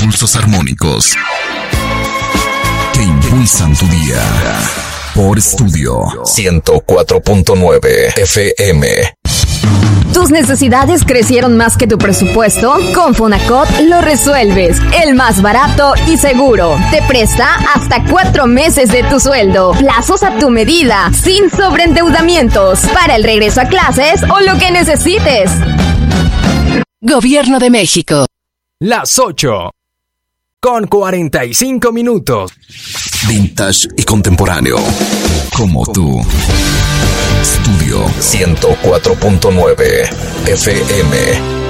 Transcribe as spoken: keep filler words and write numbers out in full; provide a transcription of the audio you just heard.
pulsos armónicos que impulsan tu día. Por Estudio ciento cuatro punto nueve F M. ¿Tus necesidades crecieron más que tu presupuesto? Con Fonacot lo resuelves. El más barato y seguro. Te presta hasta cuatro meses de tu sueldo. Plazos a tu medida, sin sobreendeudamientos. Para el regreso a clases o lo que necesites. Gobierno de México. Las ocho. Con cuarenta y cinco minutos. Vintage y contemporáneo. Como tú. Estudio ciento cuatro punto nueve F M.